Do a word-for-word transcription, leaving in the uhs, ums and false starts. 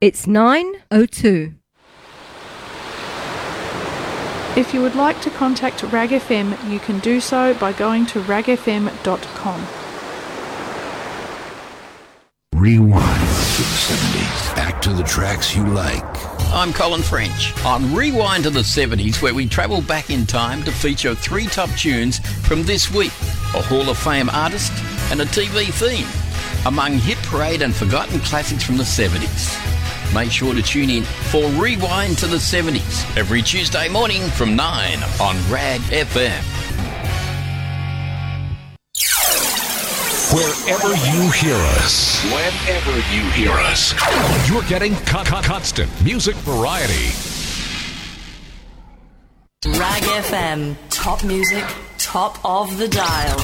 It's nine oh two. If you would like to contact Rag F M, you can do so by going to rag f m dot com. Rewind to the seventies. Back to the tracks you like. I'm Colin French on Rewind to the seventies, where we travel back in time to feature three top tunes from this week, a Hall of Fame artist and a T V theme, among hit parade and forgotten classics from the seventies. Make sure to tune in for Rewind to the seventies every Tuesday morning from nine on Rag F M. Wherever you hear us, whenever you hear us, you're getting con- con- constant music variety. Rag F M, top music, top of the dial.